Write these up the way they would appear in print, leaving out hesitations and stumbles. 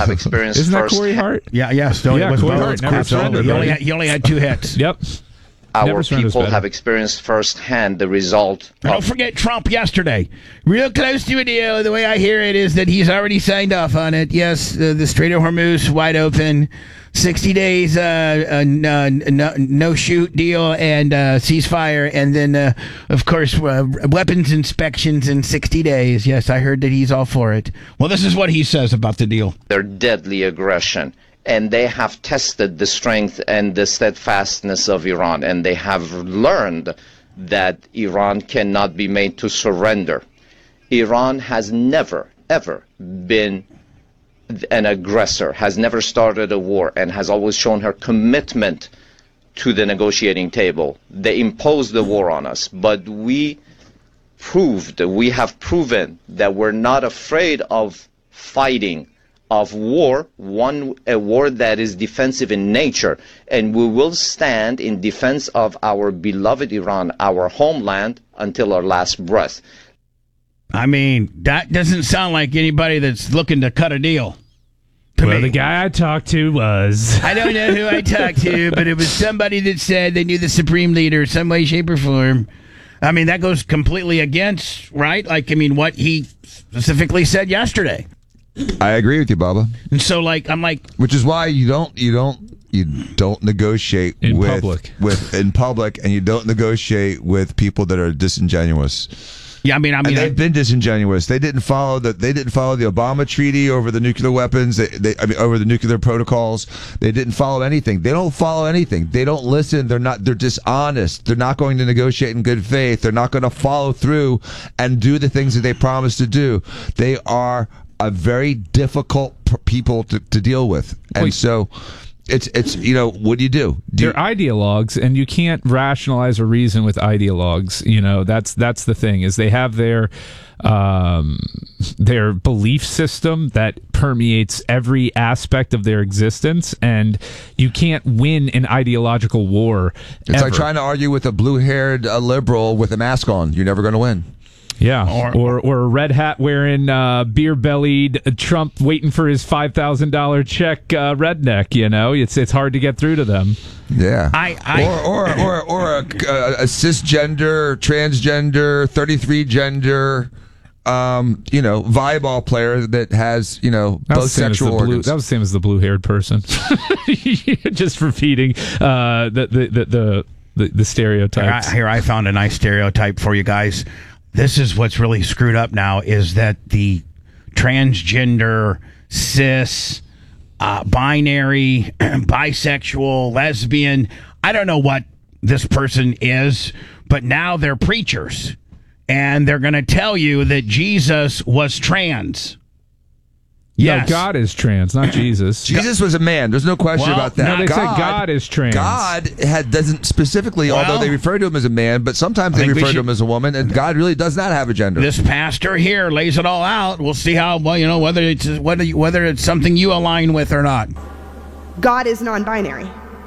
have experienced Isn't that first. Corey Hart? Yeah, still. Yeah, It was Corey both. Hart never surrendered, He only had 2 hits. Yep. Our Never surrenders people better. have experienced firsthand the result. Don't forget Trump yesterday. Real close to a deal. The way I hear it is that he's already signed off on it. Yes, the Strait of Hormuz wide open. 60 days no shoot deal and ceasefire, and then of course weapons inspections in 60 days. Yes, I heard that he's all for it. Well, this is what he says about the deal. Their deadly aggression. And they have tested the strength and the steadfastness of Iran. And they have learned that Iran cannot be made to surrender. Iran has never, ever been an aggressor, has never started a war, and has always shown her commitment to the negotiating table. They imposed the war on us, but we have proven that we're not afraid of fighting, of war, a war that is defensive in nature, and we will stand in defense of our beloved Iran, our homeland, until our last breath. I mean, that doesn't sound like anybody that's looking to cut a deal. Well, the guy I talked to was... I don't know who I talked to, but it was somebody that said they knew the supreme leader some way, shape, or form. I mean, that goes completely against, right? Like, I mean, what he specifically said yesterday. I agree with you, Bubba. And so, like, I'm like... Which is why you don't negotiate in public, and you don't negotiate with people that are disingenuous. Yeah, I mean, and they've been disingenuous. They didn't follow the Obama treaty over the nuclear weapons. Over the nuclear protocols. They didn't follow anything. They don't follow anything. They don't listen. They're dishonest. They're not going to negotiate in good faith. They're not going to follow through and do the things that they promised to do. They are a very difficult people to deal with, and so. It's what do you do? They're ideologues, and you can't rationalize or reason with ideologues. That's the thing, is they have their belief system that permeates every aspect of their existence, and you can't win an ideological war. It's like trying to argue with a blue-haired liberal with a mask on. You're never going to win. Yeah, or a red hat wearing, beer-bellied Trump waiting for his $5,000 check redneck. It's hard to get through to them. Yeah, or a cisgender, transgender, 33 gender, volleyball player that has both sexual organs. That was the same as the blue-haired person. Just repeating the stereotypes. Here, I found a nice stereotype for you guys. This is what's really screwed up now, is that the transgender, cis, binary, bisexual, lesbian, I don't know what this person is, but now they're preachers, and they're going to tell you that Jesus was trans. Yes. No, God is trans, not Jesus. Jesus was a man. There's no question about that. No, they said God is trans. God doesn't specifically, although they refer to him as a man, but sometimes they refer to him as a woman, and God really does not have a gender. This pastor here lays it all out. We'll see how, whether it's something you align with or not. God is non-binary.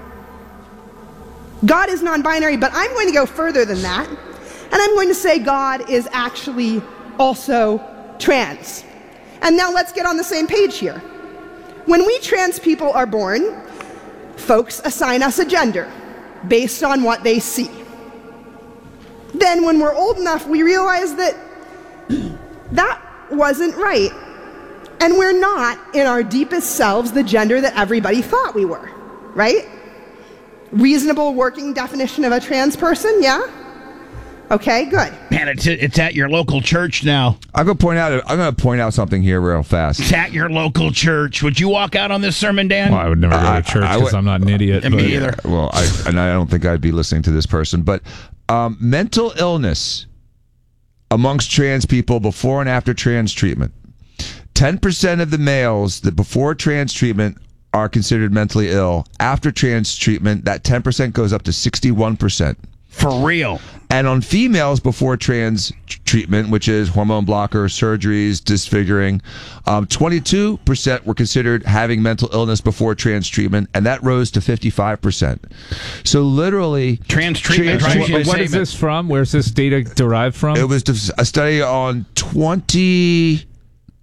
God is non-binary, but I'm going to go further than that, and I'm going to say God is actually also trans. And now let's get on the same page here. When we trans people are born, folks assign us a gender based on what they see. Then when we're old enough, we realize that that wasn't right. And we're not, in our deepest selves, the gender that everybody thought we were, right? Reasonable working definition of a trans person, yeah? Okay, good. Man, it's at your local church now. I'm going to point out something here real fast. It's at your local church. Would you walk out on this sermon, Dan? Well, I would never go to church because I'm not an idiot. Me either. Well, I don't think I'd be listening to this person. But mental illness amongst trans people before and after trans treatment. 10% of the males that before trans treatment are considered mentally ill. After trans treatment, that 10% goes up to 61%. For real. And on females before trans treatment, which is hormone blockers, surgeries, disfiguring, 22% were considered having mental illness before trans treatment, and that rose to 55%. So literally, trans treatment. What is this from? Where's this data derived from? It was a study on 20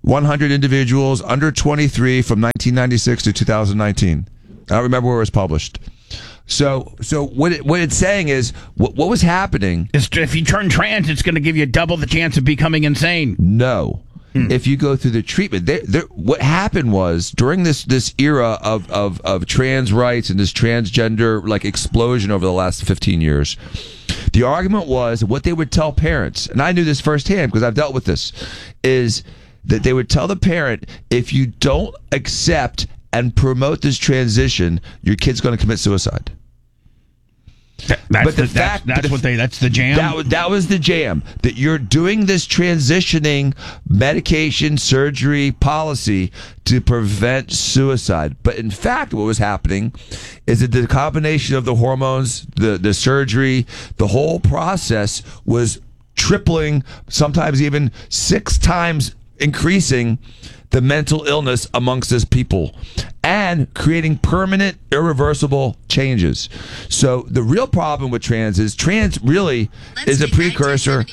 100 individuals under 23 from 1996 to 2019. I don't remember where it was published. So what it's saying is what was happening. If you turn trans, it's going to give you double the chance of becoming insane. No. If you go through the treatment, what happened was during this era of trans rights and this transgender like explosion over the last 15 years, the argument was what they would tell parents, and I knew this firsthand because I've dealt with this, is that they would tell the parent, if you don't accept and promote this transition, your kid's going to commit suicide. That's the jam. That was the jam. That you're doing this transitioning medication, surgery policy to prevent suicide. But in fact, what was happening is that the combination of the hormones, the surgery, the whole process was tripling, sometimes even 6 times increasing the mental illness amongst this people and creating permanent, irreversible changes. So the real problem with trans really is a precursor.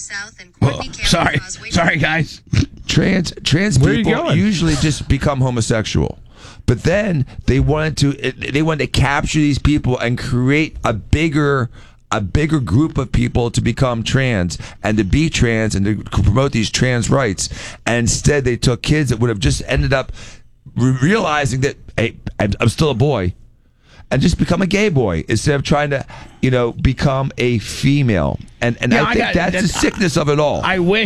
Sorry, guys. Trans people usually just become homosexual, but then they wanted to capture these people and create a bigger group of people to become trans and to be trans and to promote these trans rights. And instead, they took kids that would have just ended up realizing that, hey, I'm still a boy, and just become a gay boy instead of trying to, become a female. And I think that's the sickness of it all.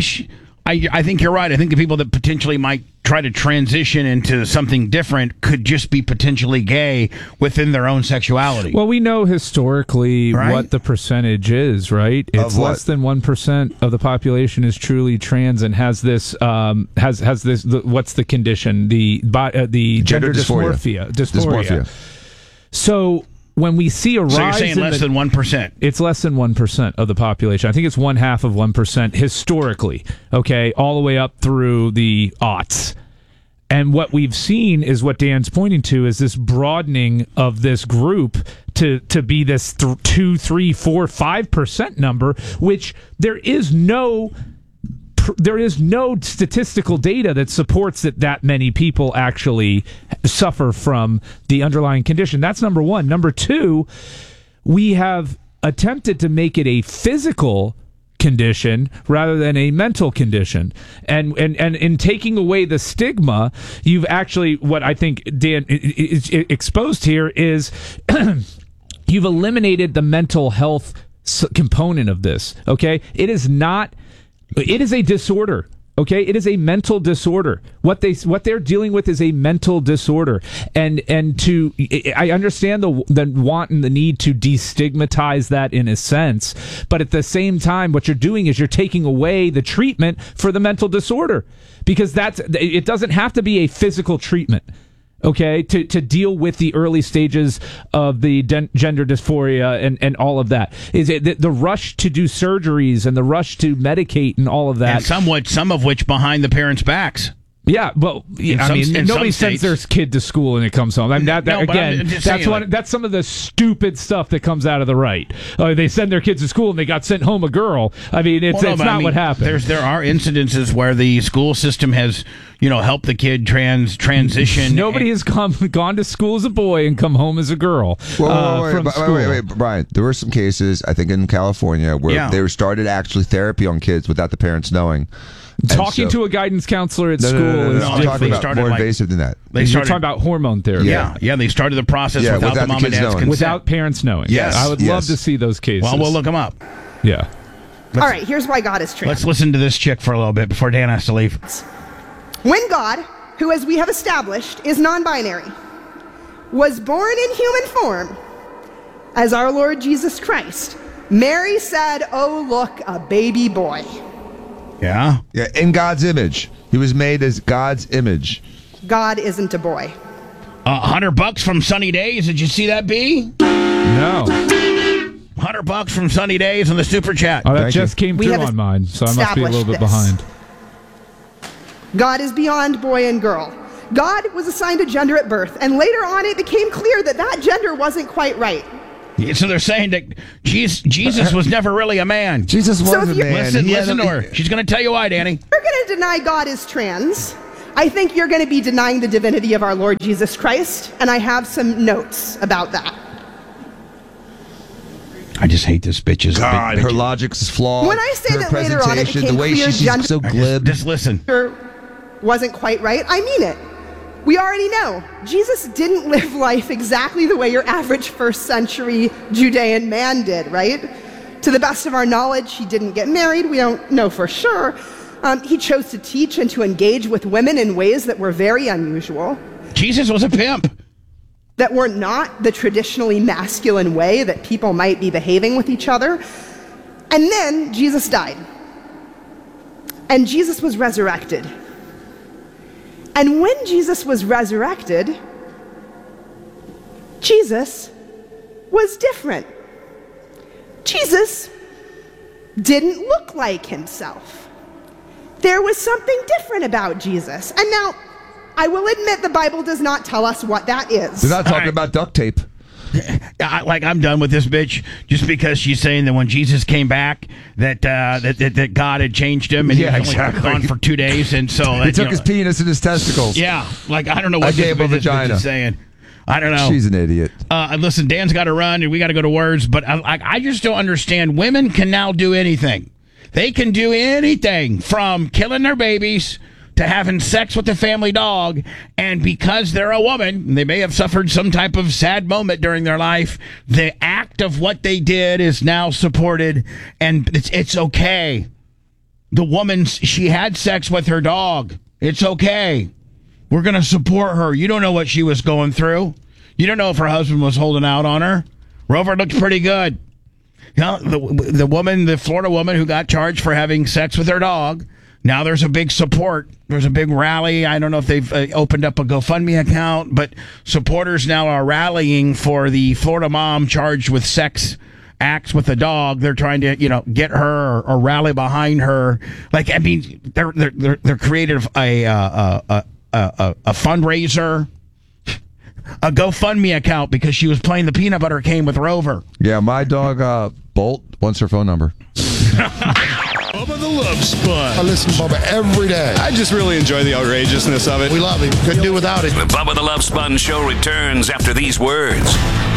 I think you're right. I think the people that potentially might try to transition into something different could just be potentially gay within their own sexuality. Well, we know historically what the percentage is, right? It's less than 1% of the population is truly trans and has this has this. What's the condition? The gender dysphoria. So when we see a rise, so you're saying less than 1%? It's less than 1% of the population. I think it's 0.5 of 1% historically. Okay, all the way up through the aughts. And what we've seen is what Dan's pointing to is this broadening of this group to be this 2, 3, 4, 5% number, which there is no statistical data that supports that many people actually suffer from the underlying condition. That's number one. Number two, we have attempted to make it a physical condition rather than a mental condition. And in taking away the stigma, you've actually, what I think Dan is exposed here is you've eliminated the mental health component of this. Okay? It is a disorder. Okay, it is a mental disorder. What they're dealing with is a mental disorder, and I understand the want and the need to destigmatize that in a sense, but at the same time, what you're doing is you're taking away the treatment for the mental disorder, because it doesn't have to be a physical treatment. Okay, to deal with the early stages of the gender dysphoria and all of that. Is it the rush to do surgeries and the rush to medicate and all of that? And some of which behind the parents' backs. Yeah, well, nobody sends their kid to school and it comes home. I mean, that's some of the stupid stuff that comes out of the right. They send their kids to school and they got sent home a girl. I mean, it's not what happened. There are incidences where the school system has, helped the kid transition. Nobody has gone to school as a boy and come home as a girl. Wait, Brian. There were some cases, I think, in California where they started actually therapy on kids without the parents knowing. Talking to a guidance counselor at school is I'm talking about more invasive than that. You're talking about hormone therapy. Yeah, they started the process without the mom and dad's consent. Without parents knowing. Yes. I would love to see those cases. Well, we'll look them up. Yeah. All right, here's why God is trans. Let's listen to this chick for a little bit before Dan has to leave. When God, who as we have established is non-binary, was born in human form as our Lord Jesus Christ, Mary said, "Oh, look, a baby boy." Yeah, in God's image. He was made as God's image. God isn't a boy. $100 from Sunny Days. Did you see that, B? No. $100 from Sunny Days on the super chat. Oh, that just came through on mine, so I must be a little bit behind. God is beyond boy and girl. God was assigned a gender at birth, and later on it became clear that gender wasn't quite right. So they're saying that Jesus was never really a man. Jesus was a man. Listen to her. She's going to tell you why, Danny. If you're going to deny God is trans, I think you're going to be denying the divinity of our Lord Jesus Christ, and I have some notes about that. I just hate this bitch. God, her logic's flawed. When I say her that later on it presentation, became the way clear she's gender so glib. Just listen. wasn't quite right, I mean it. We already know Jesus didn't live life exactly the way your average first century Judean man did, right? To the best of our knowledge, he didn't get married. We don't know for sure. He chose to teach and to engage with women in ways that were very unusual. Jesus was a pimp. That were not the traditionally masculine way that people might be behaving with each other. And then Jesus died. And Jesus was resurrected. And when Jesus was resurrected, Jesus was different. Jesus didn't look like himself. There was something different about Jesus. And now, I will admit the Bible does not tell us what that is. They're not talking about duct tape. I'm done with this bitch just because she's saying that when Jesus came back that God had changed him and he was only gone for 2 days, and so he took his penis and his testicles. Yeah, like I don't know what this bitch is saying. I don't know. She's an idiot. Listen, Dan's got to run and we got to go to words, but I just don't understand. Women can now do anything. They can do anything from killing their babies to having sex with the family dog, and because they're a woman, they may have suffered some type of sad moment during their life, the act of what they did is now supported, and it's okay. The woman, she had sex with her dog. It's okay. We're going to support her. You don't know what she was going through. You don't know if her husband was holding out on her. Rover looked pretty good. You know, the woman, the Florida woman who got charged for having sex with her dog, now there's a big support. There's a big rally. I don't know if they've opened up a GoFundMe account, but supporters now are rallying for the Florida mom charged with sex acts with a dog. They're trying to, get her or rally behind her. Like, I mean, they're creative. A fundraiser, a GoFundMe account because she was playing the peanut butter game with Rover. Yeah, my dog Bolt wants her phone number. Bubba the Love Sponge. I listen to Bubba every day. I just really enjoy the outrageousness of it. We love him. Couldn't do without him. The Bubba the Love Sponge Show returns after these words.